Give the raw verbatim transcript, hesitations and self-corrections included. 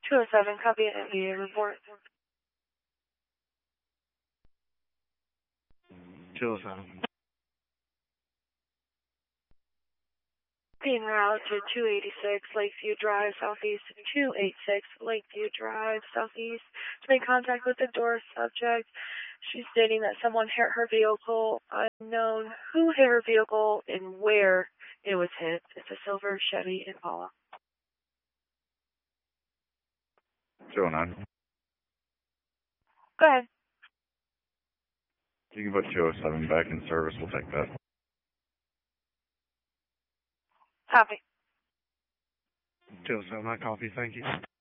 two oh seven, copy an immediate report. two oh seven. Being routed to two eighty-six Lakeview Drive, Southeast, two eighty-six Lakeview Drive, Southeast, to make contact with the door subject. She's stating that someone hit her vehicle, unknown who hit her vehicle and where it was hit. It's a silver Chevy Impala. two oh nine. Go ahead. You can put two oh seven back in service. We'll take that. Copy. two oh seven, I copy. Thank you.